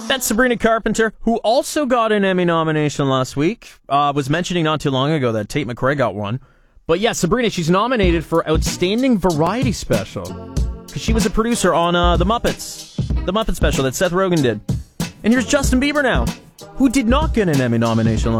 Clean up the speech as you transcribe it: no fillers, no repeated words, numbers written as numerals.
That's Sabrina Carpenter, who also got an Emmy nomination last week. Was mentioning not too long ago that Tate McRae got one. But yeah, Sabrina, she's nominated for Outstanding Variety Special. Because she was a producer on The Muppets. The Muppet special that Seth Rogen did. And here's Justin Bieber now, who did not get an Emmy nomination last week.